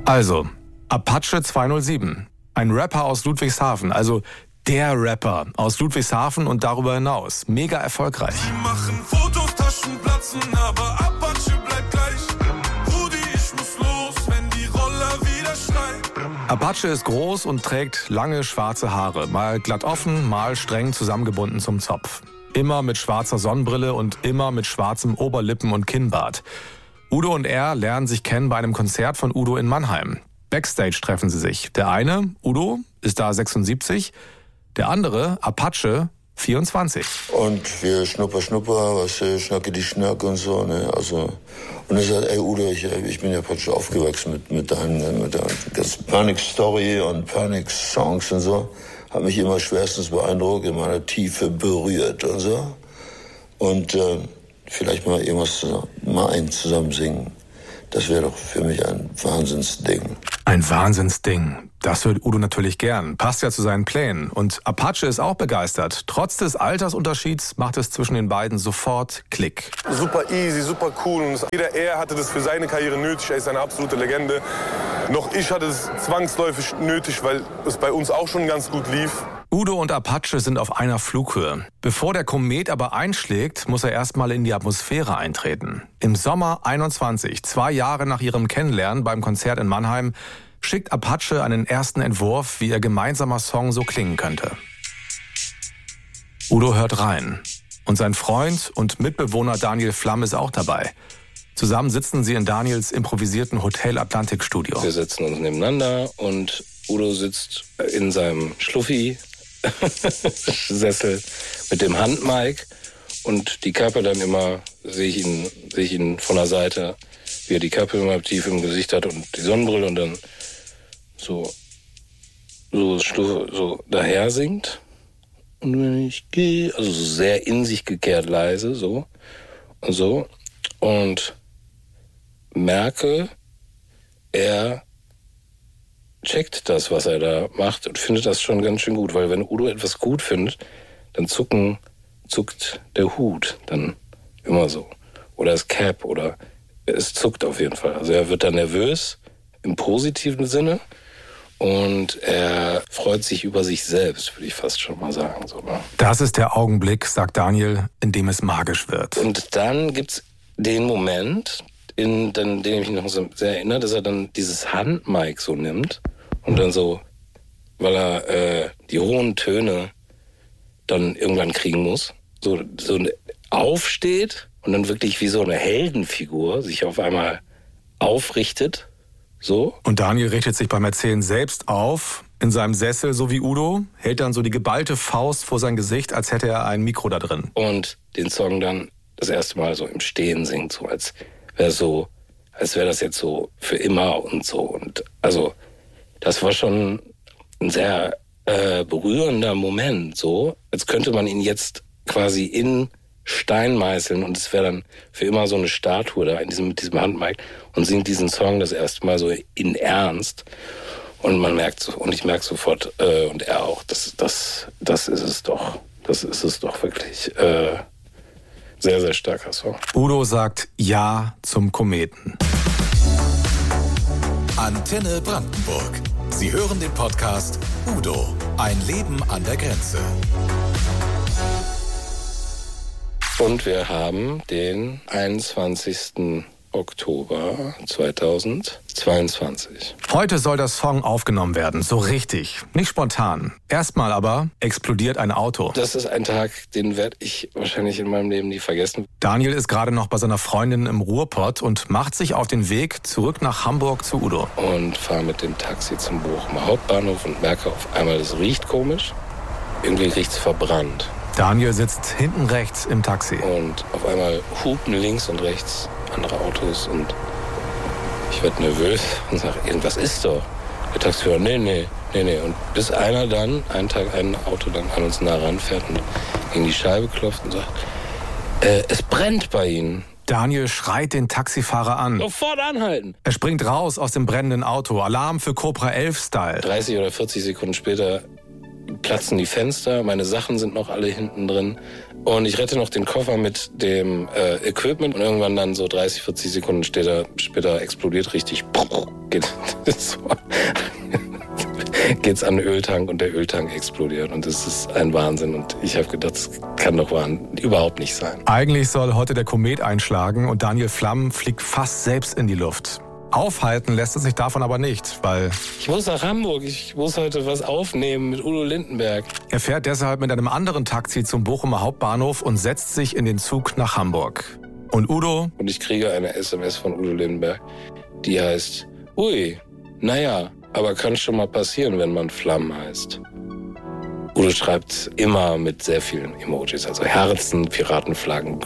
Also, Apache 207, ein Rapper aus Ludwigshafen, also der Rapper aus Ludwigshafen und darüber hinaus. Mega erfolgreich. Die machen Fotos, Taschen platzen, aber Apache bleibt gleich. Rudi, ich muss los, wenn die Roller wieder schreien. Apache ist groß und trägt lange schwarze Haare, mal glatt offen, mal streng zusammengebunden zum Zopf. Immer mit schwarzer Sonnenbrille und immer mit schwarzem Oberlippen- und Kinnbart. Udo und er lernen sich kennen bei einem Konzert von Udo in Mannheim. Backstage treffen sie sich. Der eine, Udo, ist da 76, der andere, Apache, 24. Und wir schnupper, was schnacke die Schnack und so, ne, also. Und er sagt, ey Udo, ich bin ja praktisch aufgewachsen mit der ganzen Panic-Story und Panic-Songs und so. Hat mich immer schwerstens beeindruckt, in meiner Tiefe berührt und so. Und vielleicht mal irgendwas zusammen singen. Das wäre doch für mich ein Wahnsinnsding. Ein Wahnsinnsding. Das hört Udo natürlich gern. Passt ja zu seinen Plänen. Und Apache ist auch begeistert. Trotz des Altersunterschieds macht es zwischen den beiden sofort Klick. Super easy, super cool. Und jeder er hatte das für seine Karriere nötig. Er ist eine absolute Legende. Noch ich hatte es zwangsläufig nötig, weil es bei uns auch schon ganz gut lief. Udo und Apache sind auf einer Flughöhe. Bevor der Komet aber einschlägt, muss er erstmal in die Atmosphäre eintreten. Im Sommer 21, 2 Jahre nach ihrem Kennenlernen beim Konzert in Mannheim, schickt Apache einen ersten Entwurf, wie ihr gemeinsamer Song so klingen könnte. Udo hört rein. Und sein Freund und Mitbewohner Daniel Flamm ist auch dabei. Zusammen sitzen sie in Daniels improvisierten Hotel Atlantik Studio. Wir setzen uns nebeneinander und Udo sitzt in seinem Schluffi-Sessel mit dem Handmic und die Kappe dann immer, sehe ich ihn von der Seite, wie er die Kappe immer tief im Gesicht hat und die Sonnenbrille und dann so daher singt. Und wenn ich gehe, also so sehr in sich gekehrt leise, so und so. Und merke, er checkt das, was er da macht und findet das schon ganz schön gut. Weil wenn Udo etwas gut findet, dann zuckt der Hut dann immer so. Oder das Cap oder es zuckt auf jeden Fall. Also er wird dann nervös im positiven Sinne. Und er freut sich über sich selbst, würde ich fast schon mal sagen. So, ne? Das ist der Augenblick, sagt Daniel, in dem es magisch wird. Und dann gibt's den Moment, den ich mich noch so sehr erinnere, dass er dann dieses Handmic so nimmt und dann so, weil er die hohen Töne dann irgendwann kriegen muss, so aufsteht und dann wirklich wie so eine Heldenfigur sich auf einmal aufrichtet. So. Und Daniel richtet sich beim Erzählen selbst auf, in seinem Sessel, so wie Udo, hält dann so die geballte Faust vor sein Gesicht, als hätte er ein Mikro da drin. Und den Song dann das erste Mal so im Stehen singt, so als wäre das jetzt so für immer und so. Und also das war schon ein sehr berührender Moment, so als könnte man ihn jetzt quasi in Stein meißeln und es wäre dann für immer so eine Statue da mit diesem Handmic und singt diesen Song das erste Mal so in Ernst und man merkt so, und ich merke sofort und er auch, das ist es doch wirklich sehr, sehr starker Song. Udo sagt Ja zum Kometen. Antenne Brandenburg. Sie hören den Podcast Udo, ein Leben an der Grenze. Und wir haben den 21. Oktober 2022. Heute soll der Song aufgenommen werden, so richtig, nicht spontan. Erstmal aber explodiert ein Auto. Das ist ein Tag, den werde ich wahrscheinlich in meinem Leben nie vergessen. Daniel ist gerade noch bei seiner Freundin im Ruhrpott und macht sich auf den Weg zurück nach Hamburg zu Udo. Und fahre mit dem Taxi zum Bochumer Hauptbahnhof und merke auf einmal, es riecht komisch. Irgendwie riecht's verbrannt. Daniel sitzt hinten rechts im Taxi. Und auf einmal hupen links und rechts andere Autos und ich werde nervös und sage, irgendwas ist doch. Der Taxifahrer, nee. Und bis ein Auto dann an uns nah ranfährt und gegen die Scheibe klopft und sagt, es brennt bei Ihnen. Daniel schreit den Taxifahrer an. Sofort anhalten. Er springt raus aus dem brennenden Auto. Alarm für Cobra 11-Style. 30 oder 40 Sekunden später platzen die Fenster, meine Sachen sind noch alle hinten drin. Und ich rette noch den Koffer mit dem Equipment und irgendwann dann so 30, 40 Sekunden später explodiert richtig. Geht's an den Öltank und der Öltank explodiert. Und das ist ein Wahnsinn. Und ich habe gedacht, das kann doch überhaupt nicht sein. Eigentlich soll heute der Komet einschlagen und Daniel Flamm fliegt fast selbst in die Luft. Aufhalten lässt es sich davon aber nicht, weil... Ich muss nach Hamburg, ich muss heute was aufnehmen mit Udo Lindenberg. Er fährt deshalb mit einem anderen Taxi zum Bochumer Hauptbahnhof und setzt sich in den Zug nach Hamburg. Und Udo? Und ich kriege eine SMS von Udo Lindenberg, die heißt, ui, naja, aber kann schon mal passieren, wenn man Flamm heißt. Udo schreibt immer mit sehr vielen Emojis, also Herzen, Piratenflaggen,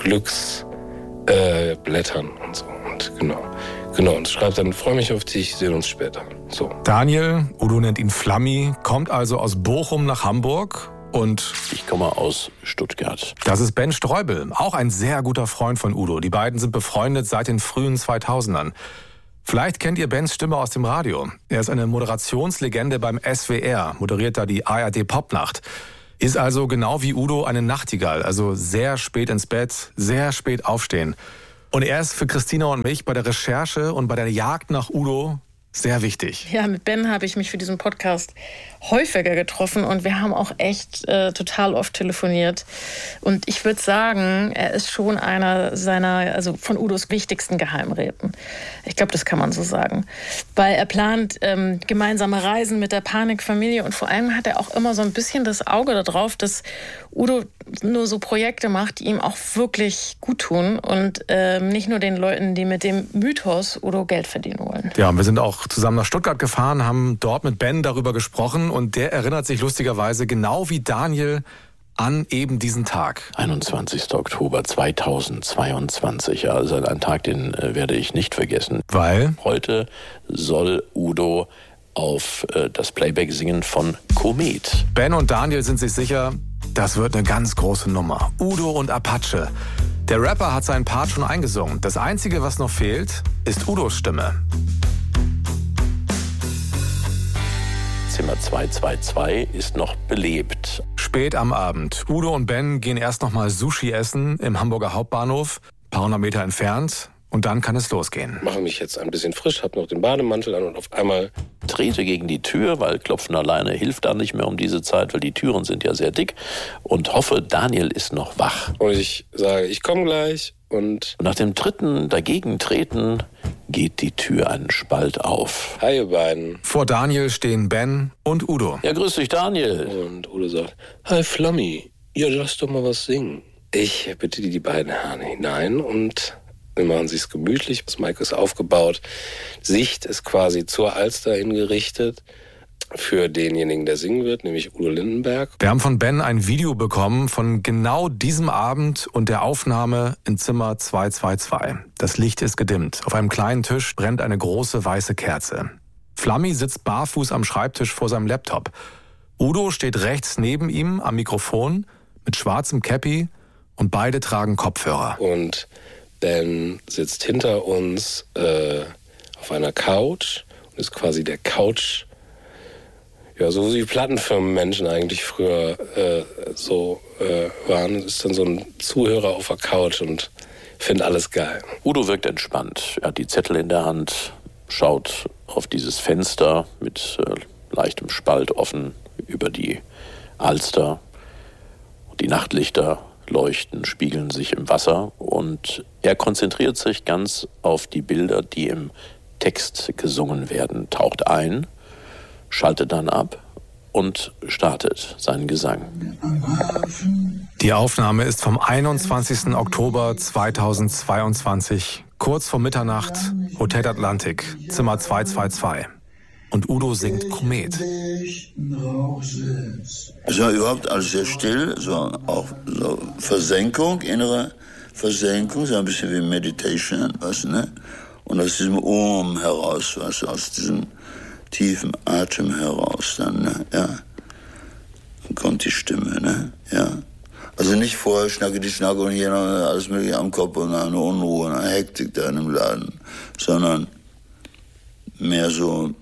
Blättern und so. Und Genau, und schreibt dann, freue mich auf dich, sehen uns später. So. Daniel, Udo nennt ihn Flammi, kommt also aus Bochum nach Hamburg und... Ich komme aus Stuttgart. Das ist Ben Streubel, auch ein sehr guter Freund von Udo. Die beiden sind befreundet seit den frühen 2000ern. Vielleicht kennt ihr Bens Stimme aus dem Radio. Er ist eine Moderationslegende beim SWR, moderiert da die ARD Popnacht. Ist also genau wie Udo eine Nachtigall, also sehr spät ins Bett, sehr spät aufstehen. Und er ist für Christina und mich bei der Recherche und bei der Jagd nach Udo sehr wichtig. Ja, mit Ben habe ich mich für diesen Podcast häufiger getroffen und wir haben auch echt total oft telefoniert. Und ich würde sagen, er ist schon einer also von Udos wichtigsten Geheimräten. Ich glaube, das kann man so sagen. Weil er plant gemeinsame Reisen mit der Panikfamilie und vor allem hat er auch immer so ein bisschen das Auge darauf, dass Udo nur so Projekte macht, die ihm auch wirklich gut tun und nicht nur den Leuten, die mit dem Mythos Udo Geld verdienen wollen. Ja, und wir sind auch zusammen nach Stuttgart gefahren, haben dort mit Ben darüber gesprochen und der erinnert sich lustigerweise genau wie Daniel an eben diesen Tag. 21. Oktober 2022, also ein Tag, den werde ich nicht vergessen. Weil? Heute soll Udo auf das Playback singen von Komet. Ben und Daniel sind sich sicher, das wird eine ganz große Nummer. Udo und Apache. Der Rapper hat seinen Part schon eingesungen. Das Einzige, was noch fehlt, ist Udos Stimme. Zimmer 222 ist noch belebt. Spät am Abend. Udo und Ben gehen erst noch mal Sushi essen im Hamburger Hauptbahnhof, ein paar hundert Meter entfernt. Und dann kann es losgehen. Mache mich jetzt ein bisschen frisch, habe noch den Bademantel an und auf einmal... Trete gegen die Tür, weil Klopfen alleine hilft da nicht mehr um diese Zeit, weil die Türen sind ja sehr dick. Und hoffe, Daniel ist noch wach. Und ich sage, ich komme gleich. Und nach dem dritten Dagegentreten geht die Tür einen Spalt auf. Hi, ihr beiden. Vor Daniel stehen Ben und Udo. Ja, grüß dich, Daniel. Und Udo sagt, hi, Flammi. Ja, lass doch mal was singen. Ich bitte die beiden Herren hinein und... Wir machen es sich gemütlich, das Mic ist aufgebaut. Sicht ist quasi zur Alster hingerichtet für denjenigen, der singen wird, nämlich Udo Lindenberg. Wir haben von Ben ein Video bekommen von genau diesem Abend und der Aufnahme in Zimmer 222. Das Licht ist gedimmt. Auf einem kleinen Tisch brennt eine große weiße Kerze. Flammi sitzt barfuß am Schreibtisch vor seinem Laptop. Udo steht rechts neben ihm am Mikrofon mit schwarzem Käppi und beide tragen Kopfhörer. Und Ben sitzt hinter uns auf einer Couch und ist quasi der Couch, ja, so wie Plattenfirmenmenschen eigentlich früher waren. Ist dann so ein Zuhörer auf der Couch und findet alles geil. Udo wirkt entspannt. Er hat die Zettel in der Hand, schaut auf dieses Fenster mit leichtem Spalt offen über die Alster. Und die Nachtlichter leuchten, spiegeln sich im Wasser und er konzentriert sich ganz auf die Bilder, die im Text gesungen werden, taucht ein, schaltet dann ab und startet seinen Gesang. Die Aufnahme ist vom 21. Oktober 2022, kurz vor Mitternacht, Hotel Atlantik, Zimmer 222. Und Udo singt Komet. Es war überhaupt alles sehr still, so auch so Versenkung, innere Versenkung, so ein bisschen wie Meditation, weißt du, ne? Und aus diesem heraus, weißt du, aus diesem tiefen Atem heraus dann, ne? Ja. Dann kommt die Stimme, ne? Ja. Also nicht vorher Schnacke und hier noch alles mögliche am Kopf und eine Unruhe, eine Hektik da in dem Laden, sondern mehr so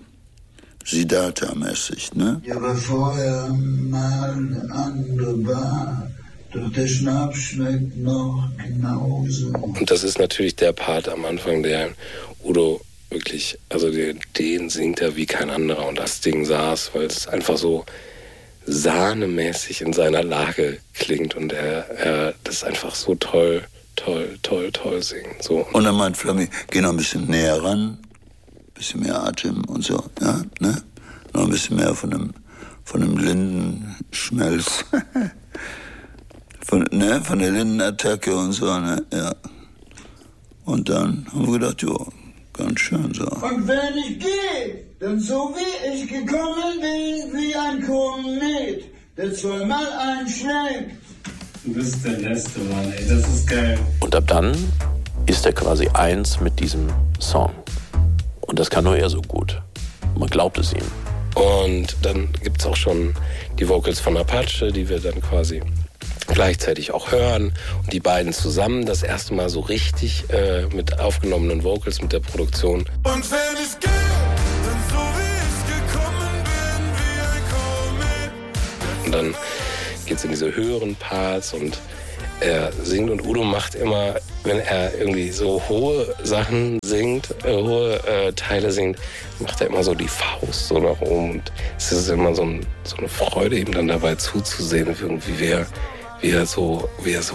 Siddhartha-mäßig, ne? Ja, aber vorher mal eine andere Bar, Doch der Schnaps schmeckt noch genauso. Und das ist natürlich der Part am Anfang, der Udo wirklich, also den singt er wie kein anderer. Und das Ding saß, weil es einfach so sahnemäßig in seiner Lage klingt. Und er das einfach so toll singt. So. Und dann meint Flammi, geh noch ein bisschen näher ran, ein bisschen mehr Atem und so, ja, ne? Noch ein bisschen mehr von dem Lindenschmelz. von der Lindenattacke und so, ne, ja. Und dann haben wir gedacht, jo, ganz schön so. Und wenn ich gehe, dann so wie ich gekommen bin, wie ein Komet, der zweimal einschlägt. Du bist der letzte Mann, ey, das ist geil. Und ab dann ist er quasi eins mit diesem Song. Und das kann nur er so gut. Man glaubt es ihm. Und dann gibt es auch schon die Vocals von Apache, die wir dann quasi gleichzeitig auch hören. Und die beiden zusammen das erste Mal so richtig mit aufgenommenen Vocals, mit der Produktion. Und wenn ich gehe, dann so wie ich gekommen bin, wie ein Komet. Und dann geht's in diese höheren Parts und er singt und Udo macht immer, wenn er irgendwie so hohe Sachen singt, hohe Teile singt, macht er immer so die Faust so nach oben. Und es ist immer so eine Freude, ihm dann dabei zuzusehen, irgendwie wie er so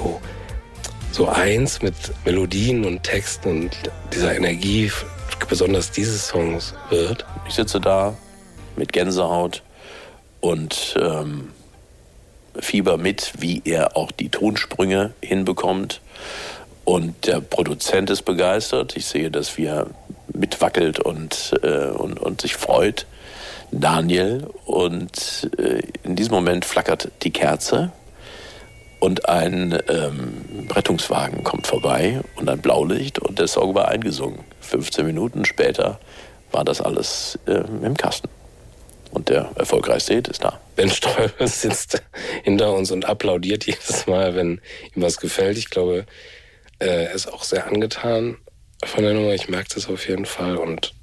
eins mit Melodien und Texten und dieser Energie, besonders dieses Songs, wird. Ich sitze da mit Gänsehaut und Fieber mit, wie er auch die Tonsprünge hinbekommt. Und der Produzent ist begeistert. Ich sehe, dass er mitwackelt und sich freut. Daniel. Und in diesem Moment flackert die Kerze und ein Rettungswagen kommt vorbei und ein Blaulicht und der Song war eingesungen. 15 Minuten später war das alles im Kasten. Und der erfolgreichste Hit ist da. Ben Ströbe sitzt hinter uns und applaudiert jedes Mal, wenn ihm was gefällt. Ich glaube, er ist auch sehr angetan von der Nummer. Ich merke das auf jeden Fall. Und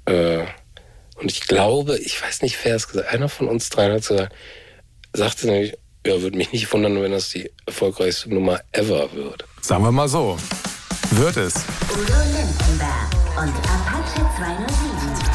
ich glaube, ich weiß nicht, wer es gesagt hat. Einer von uns dreien hat sagte nämlich, ja, würde mich nicht wundern, wenn das die erfolgreichste Nummer ever wird. Sagen wir mal so. Wird es. Udo Lindenberg und Apache 207.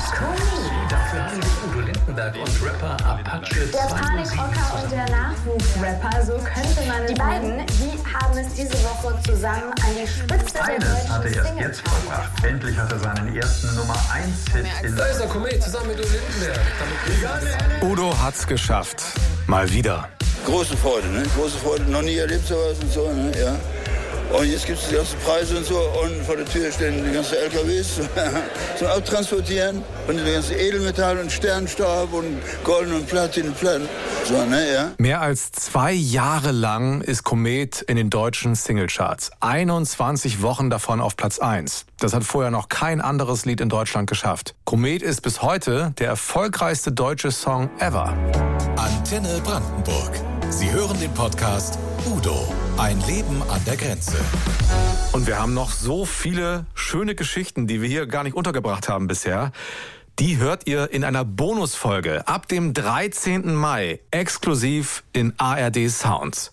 Dafür haben sich Udo Lindenberg und Rapper Apache 207. Der Panikrocker und der Nachwuchsrapper, so könnte man. Die beiden, die haben es diese Woche zusammen an die Spitze der deutschen hat er erst jetzt vollbracht. Endlich hat er seinen ersten Nummer-1-Hit in... Da ist er, Komet, zusammen mit Udo Lindenberg. Udo hat's geschafft. Mal wieder. Große Freude, ne? Große Freude. Noch nie erlebt sowas und so, ne? Ja. Und jetzt gibt es die ganzen Preise und so. Und vor der Tür stehen die ganzen LKWs zum Abtransportieren. Und die ganzen Edelmetall und Sternstaub und Golden und Platin-Platten. So, ne, ja. Mehr als 2 Jahre lang ist Komet in den deutschen Singlecharts. 21 Wochen davon auf Platz 1. Das hat vorher noch kein anderes Lied in Deutschland geschafft. Komet ist bis heute der erfolgreichste deutsche Song ever. Antenne Brandenburg. Sie hören den Podcast Udo, ein Leben an der Grenze. Und wir haben noch so viele schöne Geschichten, die wir hier gar nicht untergebracht haben bisher. Die hört ihr in einer Bonusfolge ab dem 13. Mai exklusiv in ARD Sounds.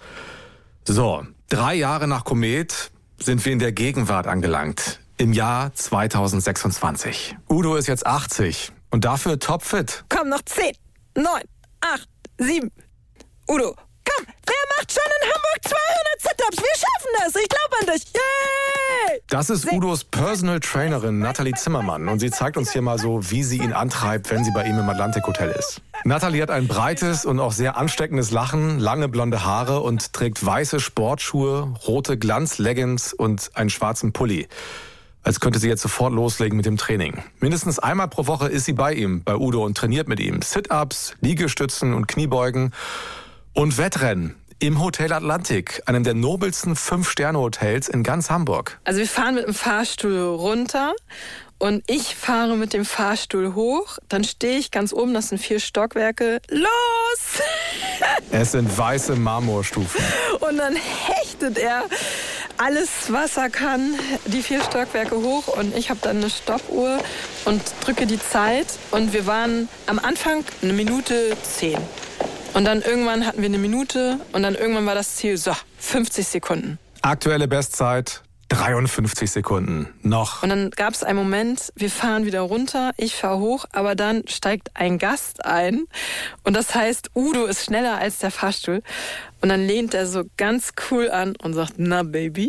So, 3 Jahre nach Komet sind wir in der Gegenwart angelangt. Im Jahr 2026. Udo ist jetzt 80 und dafür topfit. Komm, noch 10, 9, 8, 7. Udo, komm, wer macht schon in Hamburg 200 Sit-Ups? Wir schaffen das, ich glaube an dich. Yay! Das ist Udos Personal Trainerin Nathalie Zimmermann und sie zeigt uns hier mal so, wie sie ihn antreibt, wenn sie bei ihm im Atlantik Hotel ist. Nathalie hat ein breites und auch sehr ansteckendes Lachen, lange blonde Haare und trägt weiße Sportschuhe, rote Glanz-Leggings und einen schwarzen Pulli. Als könnte sie jetzt sofort loslegen mit dem Training. Mindestens einmal pro Woche ist sie bei ihm, bei Udo, und trainiert mit ihm Sit-Ups, Liegestützen und Kniebeugen und Wettrennen im Hotel Atlantik, einem der nobelsten 5-Sterne-Hotels in ganz Hamburg. Also wir fahren mit dem Fahrstuhl runter und ich fahre mit dem Fahrstuhl hoch. Dann stehe ich ganz oben, das sind 4 Stockwerke. Los! Es sind weiße Marmorstufen. Und dann hechtet er alles, was er kann, die 4 Stockwerke hoch. Und ich habe dann eine Stoppuhr und drücke die Zeit. Und wir waren am Anfang 1 Minute 10. Und dann irgendwann hatten wir 1 Minute und dann irgendwann war das Ziel, so, 50 Sekunden. Aktuelle Bestzeit 53 Sekunden. Noch. Und dann gab es einen Moment, wir fahren wieder runter, ich fahre hoch, aber dann steigt ein Gast ein. Und das heißt, Udo ist schneller als der Fahrstuhl. Und dann lehnt er so ganz cool an und sagt, na Baby.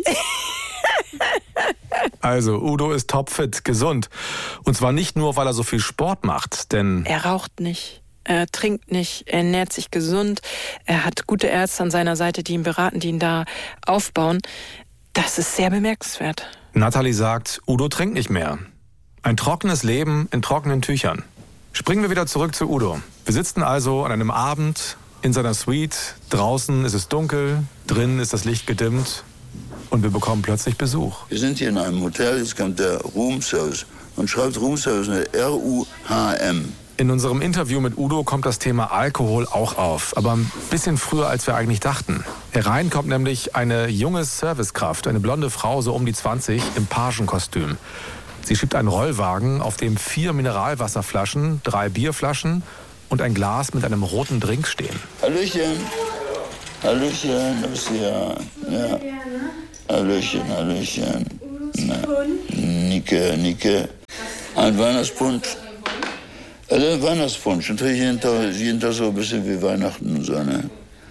Also, Udo ist topfit, gesund. Und zwar nicht nur, weil er so viel Sport macht, denn... Er raucht nicht, er trinkt nicht, er ernährt sich gesund. Er hat gute Ärzte an seiner Seite, die ihn beraten, die ihn da aufbauen. Das ist sehr bemerkenswert. Nathalie sagt, Udo trinkt nicht mehr. Ein trockenes Leben in trockenen Tüchern. Springen wir wieder zurück zu Udo. Wir sitzen also an einem Abend in seiner Suite. Draußen ist es dunkel, drinnen ist das Licht gedimmt und wir bekommen plötzlich Besuch. Wir sind hier in einem Hotel, jetzt kommt der Roomservice. Man schreibt Roomservice mit R-U-H-M. In unserem Interview mit Udo kommt das Thema Alkohol auch auf, aber ein bisschen früher, als wir eigentlich dachten. Herein kommt nämlich eine junge Servicekraft, eine blonde Frau, so um die 20, im Pagenkostüm. Sie schiebt einen Rollwagen, auf dem 4 Mineralwasserflaschen, 3 Bierflaschen und ein Glas mit einem roten Drink stehen. Hallöchen. Hallöchen, da bist du ja. Hallöchen, Hallöchen. Na, Nike. Ein Weihnachtspunsch. Also Weihnachtspunsch, dann trinke ich jeden Tag so ein bisschen wie Weihnachten und so, ne?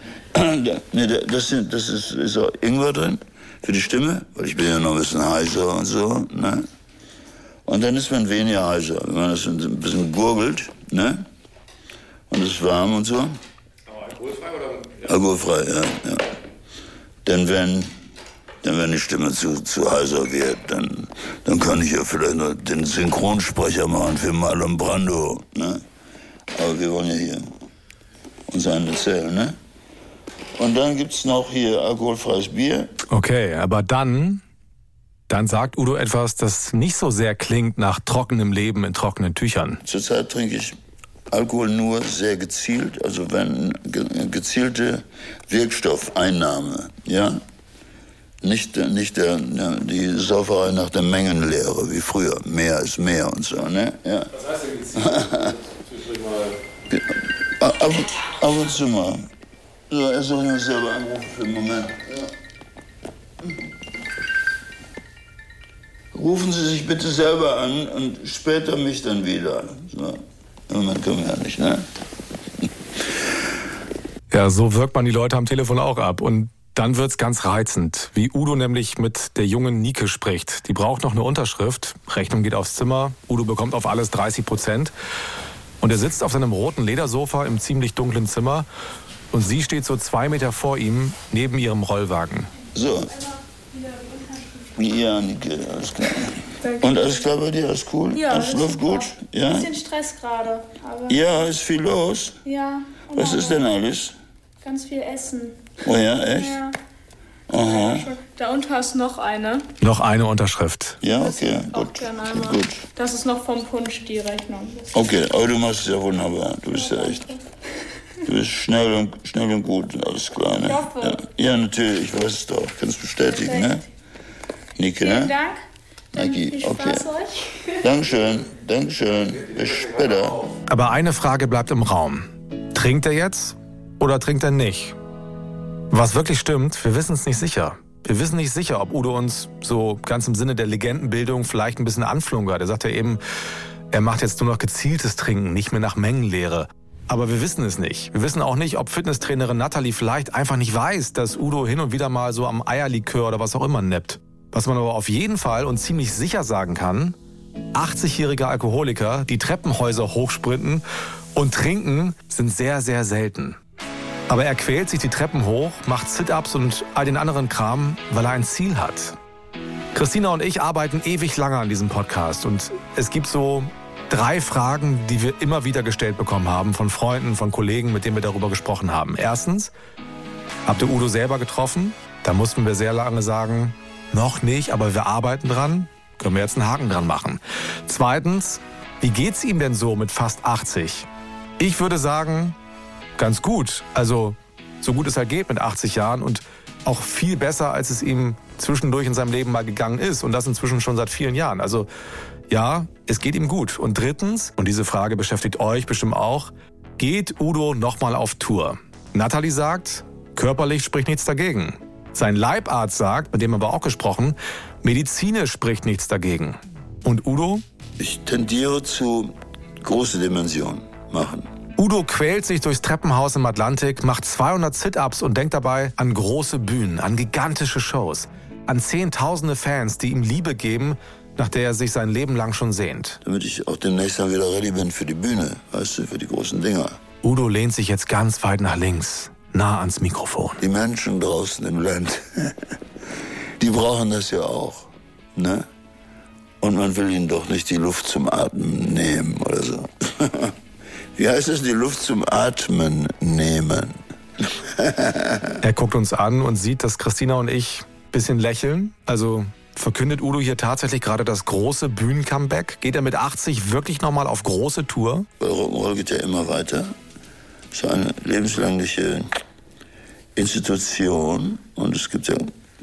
Das ist auch Ingwer drin für die Stimme, weil ich bin ja noch ein bisschen heiser und so, ne? Und dann ist man weniger heiser, wenn man das ein bisschen gurgelt, ne? Und es ist warm und so. Aber alkoholfrei oder? Alkoholfrei, ja. Denn wenn die Stimme zu heiser wird, dann kann ich ja vielleicht noch den Synchronsprecher machen für Marlon Brando, ne? Aber wir wollen ja hier uns einen erzählen, ne? Und dann gibt's noch hier alkoholfreies Bier. Okay, aber dann sagt Udo etwas, das nicht so sehr klingt nach trockenem Leben in trockenen Tüchern. Zurzeit trinke ich Alkohol nur sehr gezielt, also wenn gezielte Wirkstoffeinnahme, ja? Nicht die Sauferei nach der Mengenlehre, wie früher. Mehr ist mehr und so, ne? Ja. Was heißt denn gezielt? Ab und zu mal. So, erst soll ich mich selber anrufen für einen Moment. Ja. Rufen Sie sich bitte selber an und später mich dann wieder. So. Im Moment können wir ja nicht, ne? Ja, so wirkt man die Leute am Telefon auch ab. Und dann wird's ganz reizend, wie Udo nämlich mit der jungen Nike spricht. Die braucht noch eine Unterschrift. Rechnung geht aufs Zimmer. Udo bekommt auf alles 30%. Und er sitzt auf seinem roten Ledersofa im ziemlich dunklen Zimmer. Und sie steht so 2 Meter vor ihm, neben ihrem Rollwagen. So. Ja, Nike, alles klar. Und alles klar bei dir? Alles cool? Ja, alles läuft gut? Ja? Ein bisschen Stress gerade. Ja, ist viel los? Ja. Was ist denn alles? Ganz viel Essen. Oh ja, echt? Ja. Aha. Da unten hast noch eine. Noch eine Unterschrift. Ja, okay, gut. Gut. Das ist noch vom Punsch, die Rechnung. Okay, aber du machst es ja wunderbar. Du bist ja echt. Du bist schnell und gut, alles klar, ne? Ich hoffe. Ja, natürlich, ich weiß es doch. Kannst bestätigen, ne? Nike, ne? Vielen Dank. Nike, Viel Spaß okay. euch. Dankeschön. Bis später. Aber eine Frage bleibt im Raum. Trinkt er jetzt oder trinkt er nicht? Was wirklich stimmt, wir wissen es nicht sicher. Wir wissen nicht sicher, ob Udo uns so ganz im Sinne der Legendenbildung vielleicht ein bisschen anflunkert. Er sagt ja eben, er macht jetzt nur noch gezieltes Trinken, nicht mehr nach Mengenlehre. Aber wir wissen es nicht. Wir wissen auch nicht, ob Fitnesstrainerin Nathalie vielleicht einfach nicht weiß, dass Udo hin und wieder mal so am Eierlikör oder was auch immer nippt. Was man aber auf jeden Fall und ziemlich sicher sagen kann, 80-jährige Alkoholiker, die Treppenhäuser hochsprinten und trinken, sind sehr, sehr selten. Aber er quält sich die Treppen hoch, macht Sit-Ups und all den anderen Kram, weil er ein Ziel hat. Christina und ich arbeiten ewig lange an diesem Podcast und es gibt so 3 Fragen, die wir immer wieder gestellt bekommen haben von Freunden, von Kollegen, mit denen wir darüber gesprochen haben. Erstens, habt ihr Udo selber getroffen? Da mussten wir sehr lange sagen, noch nicht, aber wir arbeiten dran. Können wir jetzt einen Haken dran machen. Zweitens, wie geht's ihm denn so mit fast 80? Ich würde sagen, ganz gut. Also so gut es halt geht mit 80 Jahren und auch viel besser, als es ihm zwischendurch in seinem Leben mal gegangen ist. Und das inzwischen schon seit vielen Jahren. Also ja, es geht ihm gut. Und drittens, und diese Frage beschäftigt euch bestimmt auch, geht Udo nochmal auf Tour? Nathalie sagt, körperlich spricht nichts dagegen. Sein Leibarzt sagt, mit dem haben wir auch gesprochen, medizinisch spricht nichts dagegen. Und Udo? Ich tendiere zu große Dimensionen machen. Udo quält sich durchs Treppenhaus im Atlantik, macht 200 Sit-Ups und denkt dabei an große Bühnen, an gigantische Shows, an Zehntausende Fans, die ihm Liebe geben, nach der er sich sein Leben lang schon sehnt. Damit ich auch demnächst dann wieder ready bin für die Bühne, weißt du, für die großen Dinger. Udo lehnt sich jetzt ganz weit nach links, nah ans Mikrofon. Die Menschen draußen im Land, die brauchen das ja auch, ne? Und man will ihnen doch nicht die Luft zum Atmen nehmen oder so. Wie heißt es, die Luft zum Atmen nehmen? Er guckt uns an und sieht, dass Christina und ich ein bisschen lächeln. Also verkündet Udo hier tatsächlich gerade das große Bühnen-Comeback? Geht er mit 80 wirklich nochmal auf große Tour? Weil Rock'n'Roll geht ja immer weiter. Es ist eine lebenslängliche Institution und es gibt ja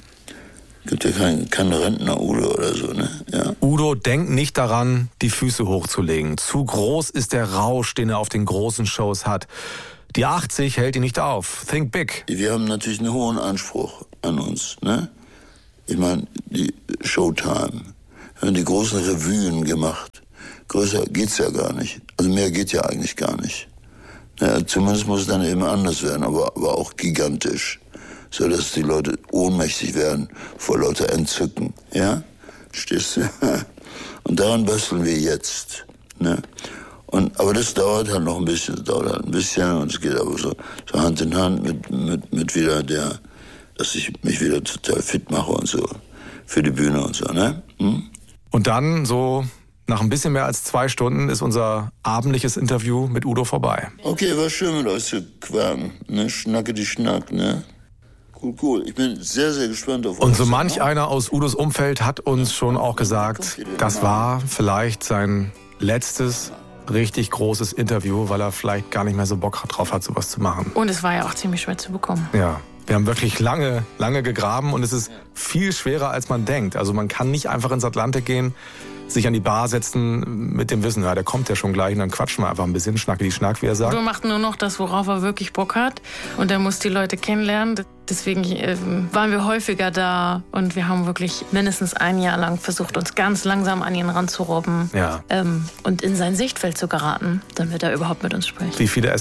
keinen Rentner-Udo oder so, ne? Ja. Udo denkt nicht daran, die Füße hochzulegen. Zu groß ist der Rausch, den er auf den großen Shows hat. Die 80 hält ihn nicht auf. Think big. Wir haben natürlich einen hohen Anspruch an uns, ne? Ich meine, die Showtime. Wir haben die großen Revuen gemacht. Größer geht's ja gar nicht. Also mehr geht ja eigentlich gar nicht. Ja, zumindest muss es dann eben anders werden, aber auch gigantisch. So dass die Leute ohnmächtig werden vor lauter Entzücken. Ja? Stehst du? Und daran basteln wir jetzt. Ne? Aber das dauert halt noch ein bisschen. Und es geht aber so Hand in Hand mit wieder dass ich mich wieder total fit mache und so. Für die Bühne und so, ne? Hm? Und dann, so nach ein bisschen mehr als 2 Stunden, ist unser abendliches Interview mit Udo vorbei. Okay, war schön mit euch zu quaken. Ne? Schnacke die Schnack, ne? Cool. Ich bin sehr, sehr gespannt auf euch. Und so manch einer aus Udos Umfeld hat uns schon auch gesagt, das war vielleicht sein letztes richtig großes Interview, weil er vielleicht gar nicht mehr so Bock drauf hat, sowas zu machen. Und es war ja auch ziemlich schwer zu bekommen. Ja, wir haben wirklich lange gegraben und es ist viel schwerer, als man denkt. Also man kann nicht einfach ins Atlantik gehen, sich an die Bar setzen mit dem Wissen, ja, der kommt ja schon gleich und dann quatschen wir einfach ein bisschen, schnacke die Schnack, wie er sagt. Udo macht nur noch das, worauf er wirklich Bock hat und er muss die Leute kennenlernen. Deswegen waren wir häufiger da und wir haben wirklich mindestens ein Jahr lang versucht, uns ganz langsam an ihn ranzurobben und in sein Sichtfeld zu geraten, damit er überhaupt mit uns spricht. Wie viele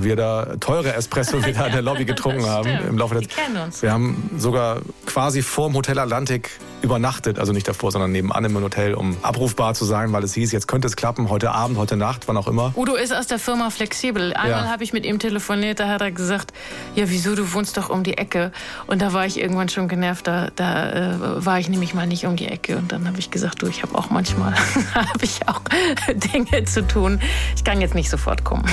teure Espresso wir da in der Lobby getrunken haben im Laufe der Zeit. Die kennen uns. Wir haben sogar quasi vorm Hotel Atlantik übernachtet, also nicht davor, sondern nebenan im Hotel, um abrufbar zu sein, weil es hieß, jetzt könnte es klappen, heute Abend, heute Nacht, wann auch immer. Udo ist aus der Firma flexibel. Einmal habe ich mit ihm telefoniert, da hat er gesagt, ja wieso, du wohnst doch um die Ecke. Und da war ich irgendwann schon genervt, da war ich nämlich mal nicht um die Ecke. Und dann habe ich gesagt, du, ich habe auch manchmal habe ich auch Dinge zu tun. Ich kann jetzt nicht sofort kommen.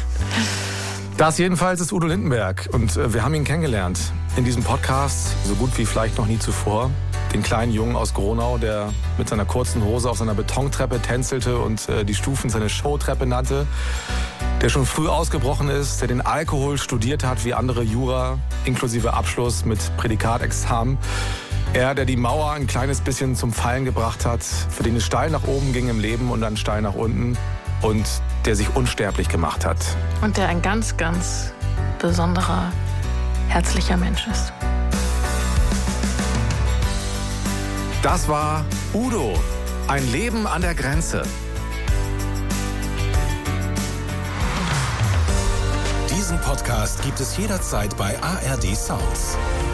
Das jedenfalls ist Udo Lindenberg und wir haben ihn kennengelernt in diesem Podcast, so gut wie vielleicht noch nie zuvor. Den kleinen Jungen aus Gronau, der mit seiner kurzen Hose auf seiner Betontreppe tänzelte und die Stufen seine Showtreppe nannte. Der schon früh ausgebrochen ist, der den Alkohol studiert hat wie andere Jura, inklusive Abschluss mit Prädikatexamen. Er, der die Mauer ein kleines bisschen zum Fallen gebracht hat, für den es steil nach oben ging im Leben und dann steil nach unten und der sich unsterblich gemacht hat. Und der ein ganz, ganz besonderer, herzlicher Mensch ist. Das war Udo, ein Leben an der Grenze. Diesen Podcast gibt es jederzeit bei ARD Sounds.